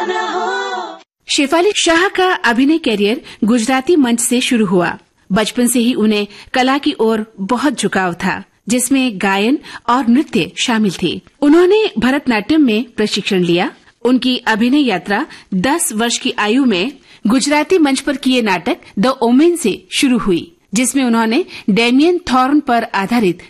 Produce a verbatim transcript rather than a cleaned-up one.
दीवाना हो। शेफाली शाह का अभिनय करियर गुजराती मंच से शुरू हुआ। बचपन से ही उन्हें कला की ओर बहुत झुकाव था, जिसमें गायन और नृत्य शामिल थे। उन्होंने भरतनाट्यम में प्रशिक्षण लिया। उनकी अभिनय यात्रा दस वर्ष की आयु में गुजराती मंच पर किए नाटक द ओमेन से शुरू हुई, जिसमें उन्होंने डेमियन थॉर्न पर आधारित